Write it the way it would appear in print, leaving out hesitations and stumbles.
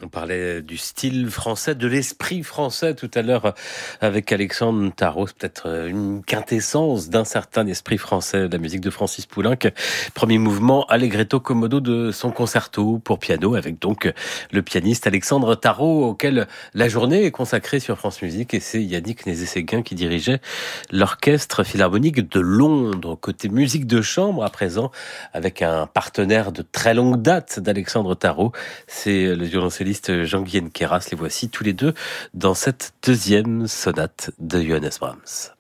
On parlait du style français, de l'esprit français tout à l'heure avec Alexandre Tarot. C'est peut-être une quintessence d'un certain esprit français, de la musique de Francis Poulenc. Premier mouvement, Allegretto Commodo de son concerto pour piano avec donc le pianiste Alexandre Tarot auquel la journée est consacrée sur France Musique et c'est Yannick Nézet-Séguin qui dirigeait l'Orchestre Philharmonique de Londres. Côté musique de chambre à présent avec un partenaire de très longue date d'Alexandre Tarot, c'est le violoncelliste Jean-Guyen Queyras. Les voici tous les deux dans cette deuxième sonate de Johannes Brahms.